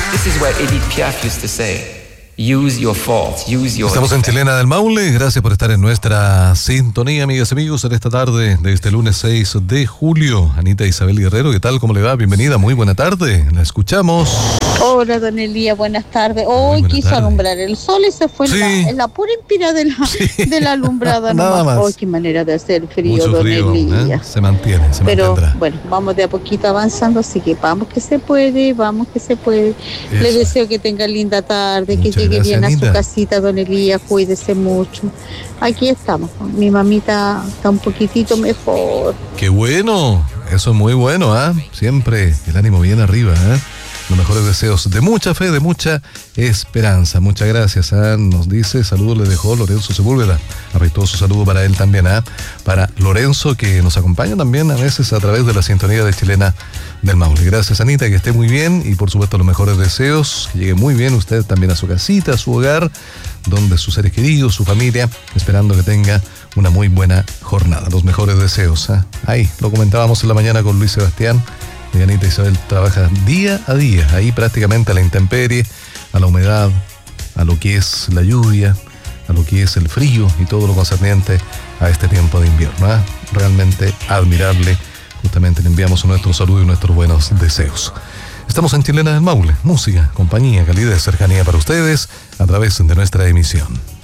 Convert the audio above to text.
This is what Edith Piaf used to say. Use your faults, use your... Estamos en Chilena del Maule, gracias por estar en nuestra sintonía, amigas y amigos, en esta tarde de este lunes 6 de julio. Anita Isabel Guerrero, ¿qué tal? ¿Cómo le va? Bienvenida, muy buena tarde, la escuchamos. Hola, don Elías, buenas tardes. Hoy quiso alumbrar el sol y se fue en la pura inspira de la alumbrada. Nada más. Oh, qué manera de hacer frío, mucho don frío, Elías. Se mantiene, Pero mantendrá. bueno, vamos de a poquito avanzando, así que vamos que se puede, vamos que se puede. Eso. Le deseo que tenga linda tarde, Muchas que llegue gracias, bien a Anita. su casita, don Elías, cuídese mucho. Aquí estamos, mi mamita está un poquitito mejor. Qué bueno, eso es muy bueno, ¿ah? Siempre el ánimo bien arriba, ¿eh? Los mejores deseos, de mucha fe, de mucha esperanza. Muchas gracias, nos dice, saludos le dejó Lorenzo Sepúlveda. Afectuoso saludo para él también, para Lorenzo, que nos acompaña también a veces a través de la sintonía de Chilena del Maule. Gracias, Anita, que esté muy bien y por supuesto los mejores deseos, que llegue muy bien usted también a su casita, a su hogar, donde sus seres queridos, su familia, esperando que tenga una muy buena jornada. Los mejores deseos, Ahí, lo comentábamos en la mañana con Luis Sebastián. Y Anita Isabel trabaja día a día, ahí prácticamente a la intemperie, a la humedad, a lo que es la lluvia, a lo que es el frío y todo lo concerniente a este tiempo de invierno. Realmente admirable. Justamente le enviamos nuestro saludo y nuestros buenos deseos. Estamos en Chilena del Maule, música, compañía, calidez, cercanía para ustedes a través de nuestra emisión.